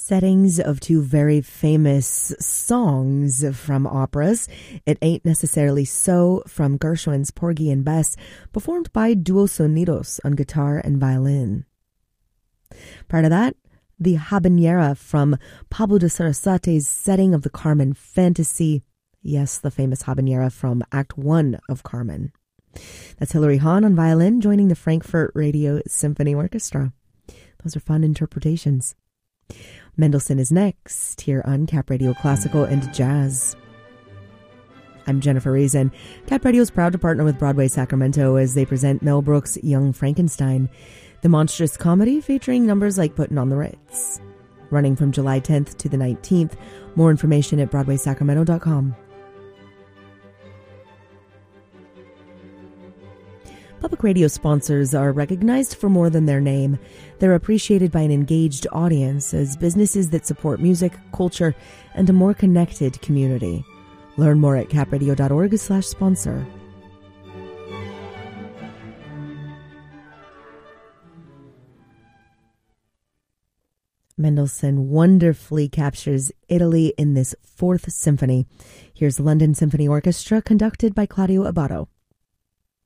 settings of two very famous songs from operas. It Ain't Necessarily So from Gershwin's Porgy and Bess, performed by Duo Sonidos on guitar and violin. Prior to that, the Habanera from Pablo de Sarasate's setting of the Carmen Fantasy. Yes, the famous Habanera from Act 1 of Carmen. That's Hilary Hahn on violin, joining the Frankfurt Radio Symphony Orchestra. Those are fun interpretations. Mendelssohn is next, here on Cap Radio Classical and Jazz. I'm Jennifer Reason. Cap Radio is proud to partner with Broadway Sacramento as they present Mel Brooks' Young Frankenstein, the monstrous comedy featuring numbers like Puttin' on the Ritz. Running from July 10th to the 19th. More information at BroadwaySacramento.com. Public radio sponsors are recognized for more than their name. They're appreciated by an engaged audience as businesses that support music, culture, and a more connected community. Learn more at capradio.org/sponsor. Mendelssohn wonderfully captures Italy in this Fourth Symphony. Here's London Symphony Orchestra conducted by Claudio Abbado.